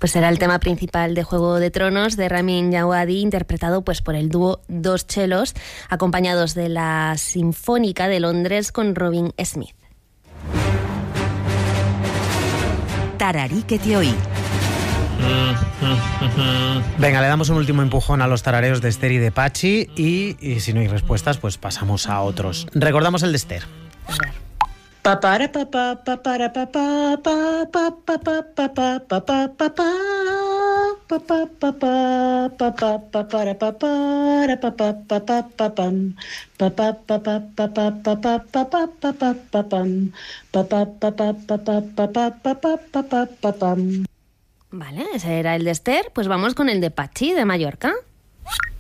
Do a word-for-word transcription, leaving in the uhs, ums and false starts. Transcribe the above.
Pues será el tema principal de Juego de Tronos de Ramin Djawadi, interpretado pues por el dúo Dos Chelos, acompañados de la Sinfónica de Londres con Robin Smith. Tararí que te oí. Venga, le damos un último empujón a los tarareos de Esther y de Pachi y, y si no hay respuestas, pues pasamos a otros. Recordamos el de Esther. Papara papá papara papá papá papá papá papá papá papá papá papá papara papara papá papá papam papá papá papá papá papá papá papam papá papá papá papá papá papá papam. Vale, ese era el de Esther, pues vamos con el de Pachi de Mallorca.